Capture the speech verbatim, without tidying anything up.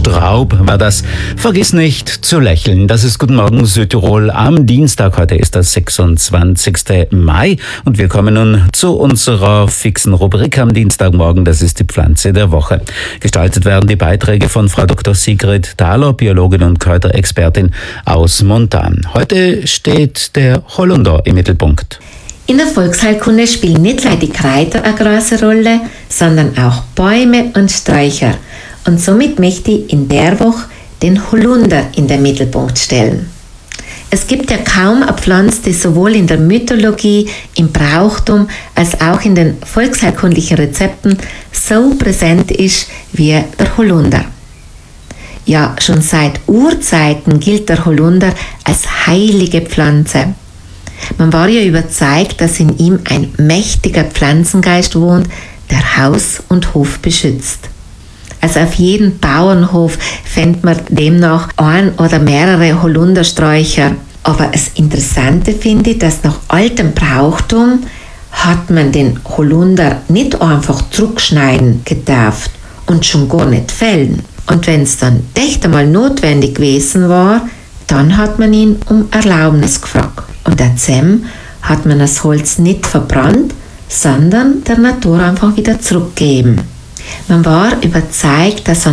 Straub war das. Vergiss nicht zu lächeln. Das ist Guten Morgen Südtirol am Dienstag. Heute ist der sechsundzwanzigster Mai und wir kommen nun zu unserer fixen Rubrik am Dienstagmorgen. Das ist die Pflanze der Woche. Gestaltet werden die Beiträge von Frau Doktor Sigrid Thaler, Biologin und Kräuterexpertin aus Montan. Heute steht der Holunder im Mittelpunkt. In der Volksheilkunde spielen nicht nur die Kräuter eine große Rolle, sondern auch Bäume und Sträucher. Und somit möchte ich in der Woche den Holunder in den Mittelpunkt stellen. Es gibt ja kaum eine Pflanze, die sowohl in der Mythologie, im Brauchtum als auch in den volksheilkundlichen Rezepten so präsent ist wie der Holunder. Ja, schon seit Urzeiten gilt der Holunder als heilige Pflanze. Man war ja überzeugt, dass in ihm ein mächtiger Pflanzengeist wohnt, der Haus und Hof beschützt. Also auf jedem Bauernhof findet man demnach ein oder mehrere Holundersträucher. Aber das Interessante finde ich, dass nach altem Brauchtum hat man den Holunder nicht einfach zurückschneiden gedurft und schon gar nicht fällen. Und wenn es dann echt einmal notwendig gewesen war, dann hat man ihn um Erlaubnis gefragt. Und dazu hat man das Holz nicht verbrannt, sondern der Natur einfach wieder zurückgegeben. Man war überzeugt, dass